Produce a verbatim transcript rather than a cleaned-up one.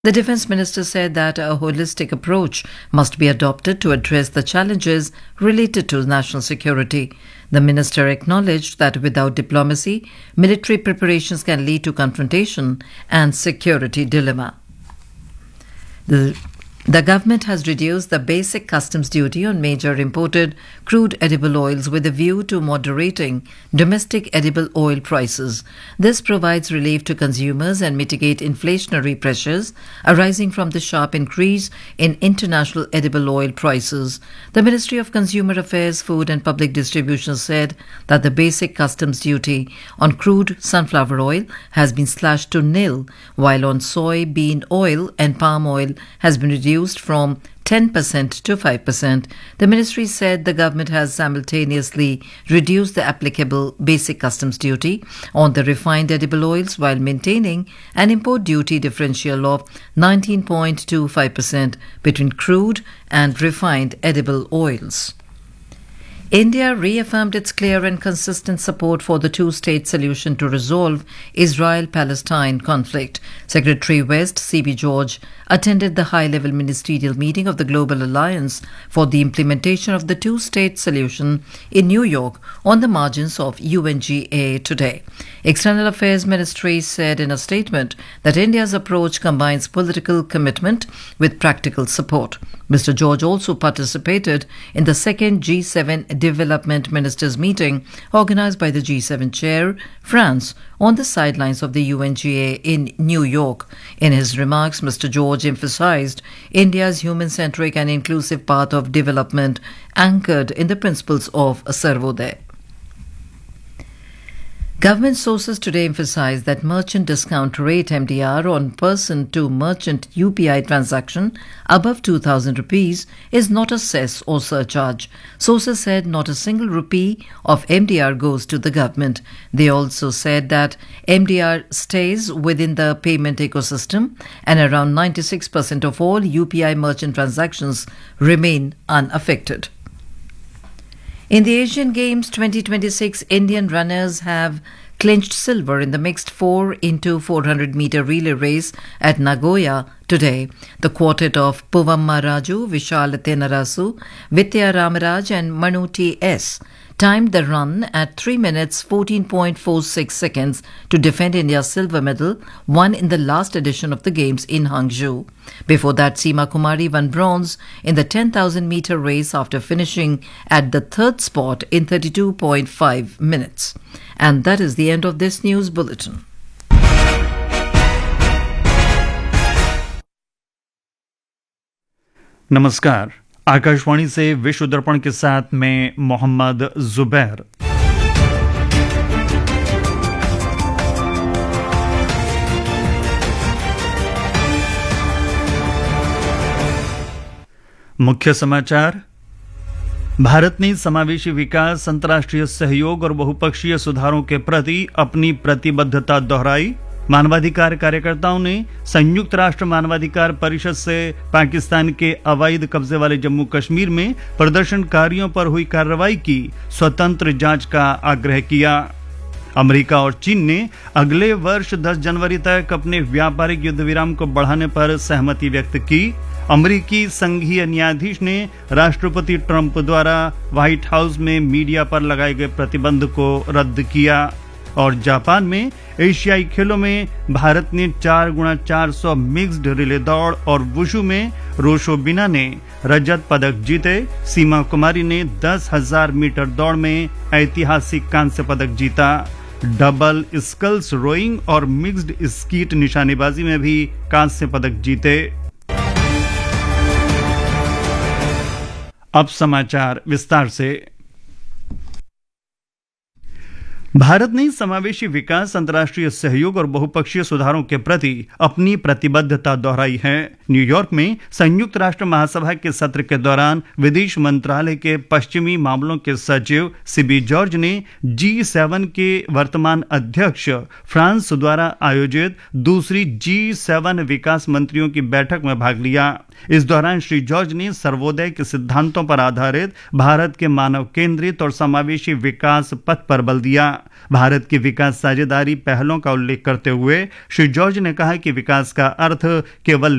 The defense minister said that a holistic approach must be adopted to address the challenges related to national security. The minister acknowledged that without diplomacy, military preparations can lead to confrontation and security dilemma. The The government has reduced the basic customs duty on major imported crude edible oils with a view to moderating domestic edible oil prices. This provides relief to consumers and mitigate inflationary pressures arising from the sharp increase in international edible oil prices. The Ministry of Consumer Affairs, Food and Public Distribution said that the basic customs duty on crude sunflower oil has been slashed to nil, while on soy bean oil and palm oil has been reduced from ten percent to five percent. The ministry said the government has simultaneously reduced the applicable basic customs duty on the refined edible oils while maintaining an import duty differential of nineteen point two five percent between crude and refined edible oils. India reaffirmed its clear and consistent support for the two-state solution to resolve Israel-Palestine conflict. Secretary West C B George attended the high-level ministerial meeting of the Global Alliance for the implementation of the two-state solution in New York on the margins of U N G A today. External Affairs Ministry said in a statement that India's approach combines political commitment with practical support. Mister George also participated in the second G seven Development Ministers meeting organized by the G seven chair, France, on the sidelines of the U N G A in New York. In his remarks, Mister George emphasized India's human-centric and inclusive path of development anchored in the principles of Sarvodaya. Government sources today emphasized that merchant discount rate M D R on person-to-merchant U P I transaction above two thousand rupees is not a cess or surcharge. Sources said not a single rupee of M D R goes to the government. They also said that M D R stays within the payment ecosystem and around ninety-six percent of all U P I merchant transactions remain unaffected. In the Asian Games twenty twenty-six, Indian runners have clinched silver in the mixed four into four hundred meter relay race at Nagoya today. The quartet of Puvamma Raju, Vishal Tenarasu, Vidya Ramaraj and Manu T S timed the run at three minutes fourteen point four six seconds to defend India's silver medal won in the last edition of the Games in Hangzhou. Before that, Seema Kumari won bronze in the ten thousand meter race after finishing at the third spot in thirty-two point five minutes. And that is the end of this news bulletin. नमस्कार, आकाशवाणी से विश्व दर्पण के साथ मैं मोहम्मद जुबैर। मुख्य समाचार। भारत ने समावेशी विकास, अंतर्राष्ट्रीय सहयोग और बहुपक्षीय सुधारों के प्रति अपनी प्रतिबद्धता दोहराई। मानवाधिकार कार्यकर्ताओं ने संयुक्त राष्ट्र मानवाधिकार परिषद से पाकिस्तान के अवैध कब्जे वाले जम्मू कश्मीर में प्रदर्शनकारियों पर हुई कार्रवाई की स्वतंत्र जांच का आग्रह किया। अमेरिका और चीन ने अगले वर्ष दस जनवरी तक अपने व्यापारिक युद्ध विराम को बढ़ाने पर सहमति व्यक्त की। अमेरिकी संघीय न्यायाधीश ने राष्ट्रपति ट्रंप द्वारा व्हाइट हाउस में मीडिया पर लगाए गए प्रतिबंध को रद्द किया। और जापान में एशियाई खेलों में भारत ने चार गुणा चार सौ मिक्स्ड रिले दौड़ और वुशु में रोशो बिना ने रजत पदक जीते। सीमा कुमारी ने दस हजार मीटर दौड़ में ऐतिहासिक कांस्य पदक जीता। डबल स्कल्स रोइंग और मिक्स्ड स्कीट निशानेबाजी में भी कांस्य पदक जीते। अब समाचार विस्तार से। भारत ने समावेशी विकास, अंतर्राष्ट्रीय सहयोग और बहुपक्षीय सुधारों के प्रति अपनी प्रतिबद्धता दोहराई है। न्यूयॉर्क में संयुक्त राष्ट्र महासभा के सत्र के दौरान विदेश मंत्रालय के पश्चिमी मामलों के सचिव सीबी जॉर्ज ने जी सेवन के वर्तमान अध्यक्ष फ्रांस द्वारा आयोजित दूसरी जी सेवन विकास मंत्रियों की बैठक में भाग लिया। इस दौरान श्री जॉर्ज ने सर्वोदय के सिद्धांतों पर आधारित भारत के मानव केंद्रित और समावेशी विकास पथ पर बल दिया। भारत की विकास साझेदारी पहलों का उल्लेख करते हुए श्री जॉर्ज ने कहा कि विकास का अर्थ केवल